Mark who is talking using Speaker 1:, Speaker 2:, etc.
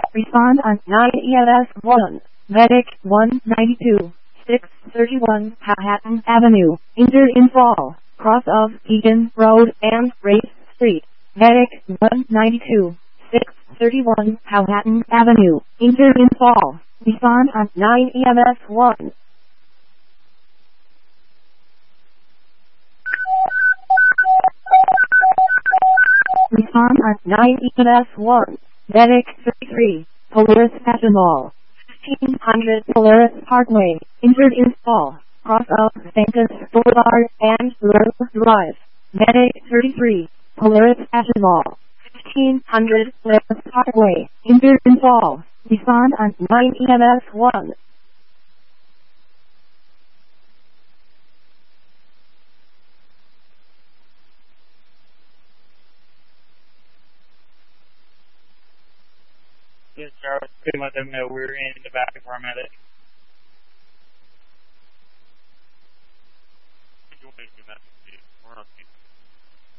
Speaker 1: Respond on 9 EMS 1. Medic 192. 631 Powhatan Avenue. Injured in fall. Cross of Egan Road and Race Street. Medic 192. 631 Powhatan Avenue. Injured in fall. Respond on 9 EMS 1. Respond on 9 EMS 1. Medic 33. Polaris Fashion Mall. 1500 Polaris Parkway. Injured in fall. Cross of Stankus Boulevard and Lurk Drive. Medic 33. Polaris Fashion Mall. 1500 Polaris Parkway. Injured in fall. Respond on 9 EMS 1.
Speaker 2: Yes, sir. I was going to let them know we were in the back of our medic.
Speaker 3: You want me to do that? We're not